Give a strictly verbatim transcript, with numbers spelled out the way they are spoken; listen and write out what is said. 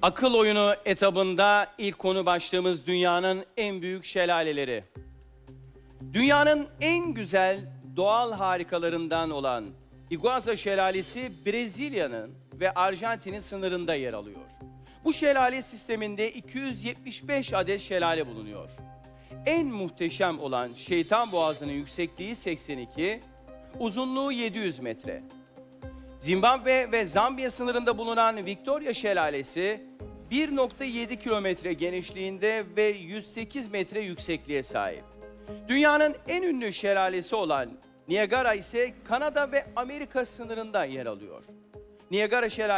Akıl oyunu etabında ilk konu başlığımız dünyanın en büyük şelaleleri. Dünyanın en güzel doğal harikalarından olan Iguazu Şelalesi Brezilya'nın ve Arjantin'in sınırında yer alıyor. Bu şelale sisteminde iki yüz yetmiş beş adet şelale bulunuyor. En muhteşem olan Şeytan Boğazı'nın yüksekliği seksen iki, uzunluğu yedi yüz metre. Zimbabwe ve Zambiya sınırında bulunan Victoria Şelalesi bir nokta yedi kilometre genişliğinde ve yüz sekiz metre yüksekliğe sahip. Dünyanın en ünlü şelalesi olan Niagara ise Kanada ve Amerika sınırında yer alıyor. Niagara Şelalesi